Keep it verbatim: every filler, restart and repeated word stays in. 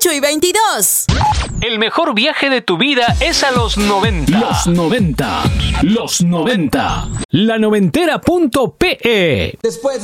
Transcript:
dieciocho y veintidós. El mejor viaje de tu vida es a los noventa. Los noventa. Los noventa. La noventera punto pe. Después